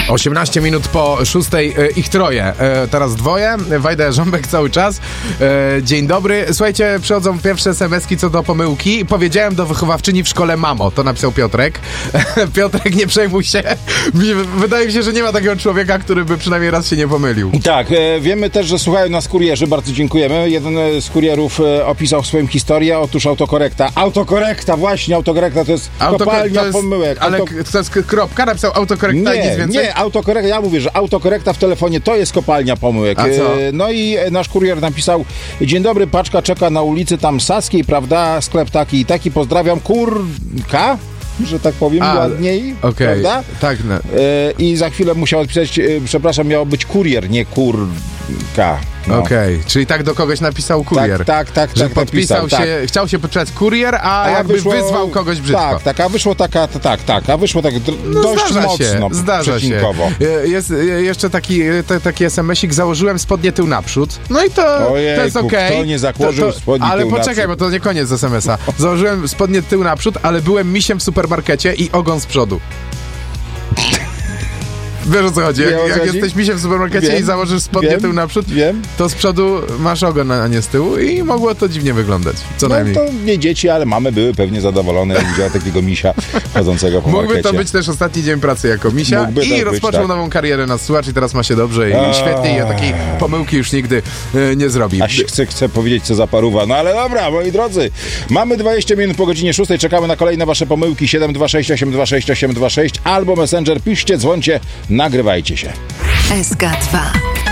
18 minut po 6, ich troje. Teraz dwoje, Wajda Jarząbek cały czas. Dzień dobry. Słuchajcie, przychodzą pierwsze SMS-ki co do pomyłki. Powiedziałem do wychowawczyni w szkole mamo. To napisał Piotrek. Piotrek, nie przejmuj się. Wydaje mi się, że nie ma takiego człowieka, który by przynajmniej raz się nie pomylił. Tak, wiemy też, że słuchają nas kurierzy. Bardzo dziękujemy. Jeden z kurierów opisał swoją historię. Otóż autokorekta. Autokorekta, właśnie, autokorekta to jest kopalnia pomyłek. Ale to jest kropka, napisał autokorekta i nic więcej? Nie, autokorekta, ja mówię, że autokorekta w telefonie to jest kopalnia pomyłek. A co? No i nasz kurier napisał: dzień dobry, paczka czeka na ulicy tam Saskiej, prawda? Sklep taki i taki, pozdrawiam, kurka, że tak powiem, ładniej, prawda? Tak. No. I za chwilę musiał odpisać, przepraszam, miało być kurier, nie kurka. No. Okej, czyli tak do kogoś napisał kurier. Tak, że podpisał napisał, się, chciał się podpisać kurier, a jakby wyzwał kogoś brzydko. A wyszło a wyszło tak dość mocno, przecinkowo. Jest jeszcze taki SMS-ik, założyłem spodnie tył naprzód. No i to jest okej. Kto nie założył spodni ale tył poczekaj, naprzód? bo to nie koniec SMS-a. Założyłem spodnie tył naprzód, ale byłem misiem w supermarkecie i ogon z przodu. Wiesz, o co chodzi? Jak jesteś misiem w supermarkecie i założysz spodnie tył naprzód, to z przodu masz ogon, a nie z tyłu i mogło to dziwnie wyglądać. Co najmniej. To nie dzieci, ale mamy były pewnie zadowolone, jak widziała takiego misia chodzącego po markecie. Mógłby to być też ostatni dzień pracy jako misia i rozpoczął nową karierę na słuchacz i teraz ma się dobrze i świetnie i takiej pomyłki już nigdy nie zrobi. Aż chcę powiedzieć, co za paruwa. No ale dobra, moi drodzy, mamy 20 minut po godzinie 6, czekamy na kolejne wasze pomyłki. 726 826 826 albo Messenger, piszcie, dzwońcie, nagrywajcie się. SK2